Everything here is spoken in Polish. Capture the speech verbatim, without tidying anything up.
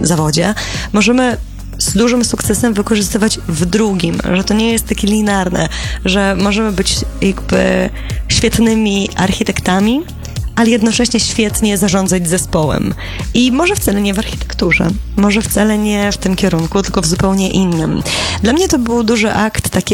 zawodzie, możemy z dużym sukcesem wykorzystywać w drugim, że to nie jest takie linearne, że możemy być jakby świetnymi architektami, ale jednocześnie świetnie zarządzać zespołem. I może wcale nie w architekturze, może wcale nie w tym kierunku, tylko w zupełnie innym. Dla mnie to był duży akt takiego